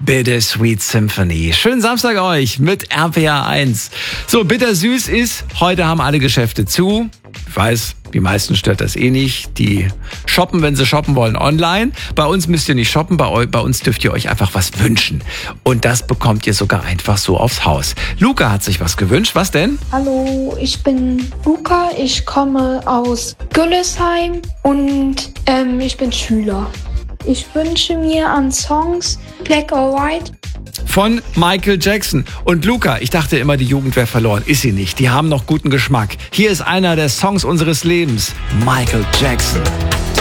Bittersweet Symphony. Schönen Samstag euch mit RPA 1. So, bittersüß ist, heute haben alle Geschäfte zu. Ich weiß, die meisten stört das eh nicht. Die shoppen, wenn sie shoppen wollen, online. Bei uns müsst ihr nicht shoppen, bei uns dürft ihr euch einfach was wünschen. Und das bekommt ihr sogar einfach so aufs Haus. Luca hat sich was gewünscht. Was denn? Hallo, ich bin Luca. Ich komme aus Güllesheim und ich bin Schüler. Ich wünsche mir an Songs Black or White Von Michael Jackson. Und Luca, ich dachte immer, die Jugend wäre verloren. Ist sie nicht. Die haben noch guten Geschmack. Hier ist einer der Songs unseres Lebens. Michael Jackson.